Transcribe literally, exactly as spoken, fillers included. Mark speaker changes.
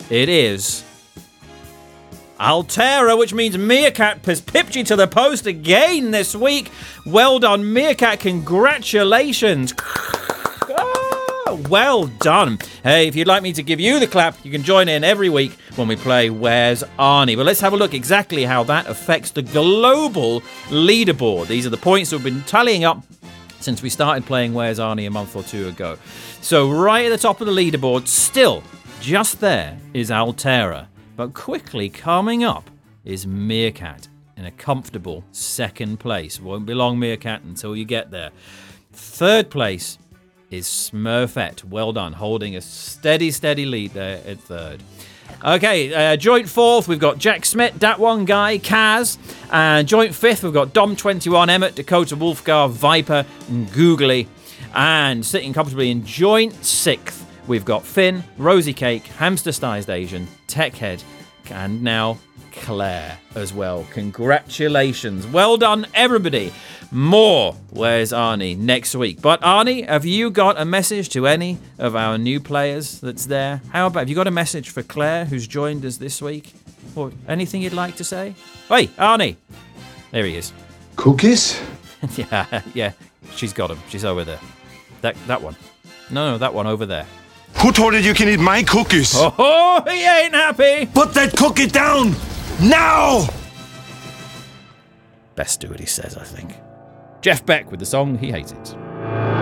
Speaker 1: it is Altera, which means Meerkat has pipped you to the post again this week. Well done, Meerkat. Congratulations. Oh, well done. Hey, if you'd like me to give you the clap, you can join in every week when we play Where's Arnie. But let's have a look exactly how that affects the global leaderboard. These are the points that we've been tallying up since we started playing Where's Arnie a month or two ago. So right at the top of the leaderboard, still just there, is Altera. But quickly coming up is Meerkat in a comfortable second place. Won't be long, Meerkat, until you get there. Third place is Smurfette. Well done, holding a steady, steady lead there at third. Okay, uh, joint fourth, we've got Jack Smith, Dat One Guy, Kaz. And joint fifth, we've got Dom twenty-one, Emmett, Dakota Wolfgar, Viper, and Googly. And sitting comfortably in joint sixth, we've got Finn, Rosie Cake, Hamster-Stized Asian, Techhead, and now Claire as well. Congratulations. Well done, everybody. More Where's Arnie next week. But Arnie, have you got a message to any of our new players that's there? How about, have you got a message for Claire, who's joined us this week? Or anything you'd like to say? Hey, Arnie. There he is.
Speaker 2: Cookies?
Speaker 1: yeah, yeah. She's got them. She's over there. That that one. No, no, that one over there.
Speaker 3: Who told you you can eat my cookies?
Speaker 1: Oh, he ain't happy.
Speaker 3: Put that cookie down! Now!
Speaker 1: Best do what he says, I think. Jeff Beck with the song He Hates It.